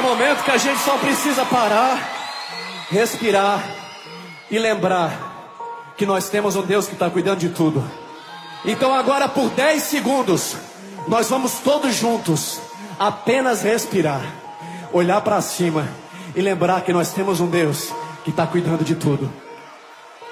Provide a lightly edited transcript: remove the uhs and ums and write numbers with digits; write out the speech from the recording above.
momento que a gente só precisa parar, respirar e lembrar que nós temos um Deus que está cuidando de tudo. Então agora por 10 segundos nós vamos todos juntos apenas respirar, olhar para cima e lembrar que nós temos um Deus que está cuidando de tudo.